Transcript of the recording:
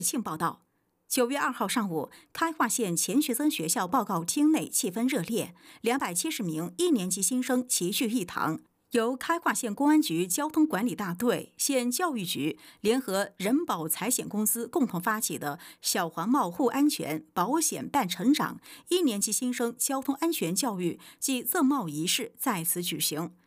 庆报道，9月2号上午，开化县钱学森学校报告厅内气氛热烈，270名1年级新生齐聚一堂。由开化县公安局交通管理大队、县教育局联合人保财险公司共同发起的小黄帽护安全保险伴成长1年级新生交通安全教育暨赠帽仪式在此举行。